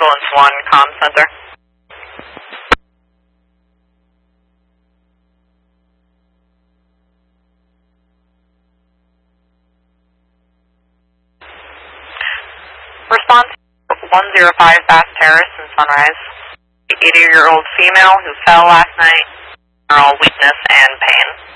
Ambulance 1, comm center. Response 105 Bass Terrace in Sunrise. 80-year-old female who fell last night, general weakness and pain.